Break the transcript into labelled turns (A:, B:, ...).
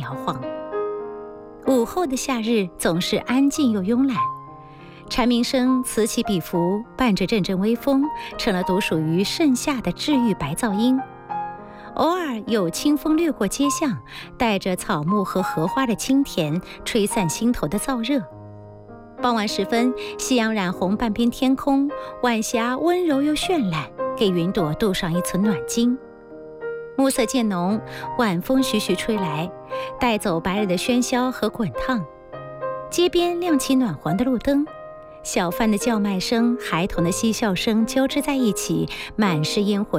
A: 摇晃。午后的夏日总是安静又慵懒，蝉鸣声此起彼伏，伴着阵阵微风，成了独属于盛夏的治愈白噪音。偶尔有清风掠过街巷，带着草木和荷花的清甜，吹散心头的燥热。傍晚时分，夕阳染红半边天空，晚霞温柔又绚烂，给云朵镀上一层暖金。暮色渐浓，晚风徐徐吹来，带走白日的喧嚣和滚烫。街边亮起暖黄的路灯，小贩的叫卖声、孩童的嬉笑声交织在一起，满是烟火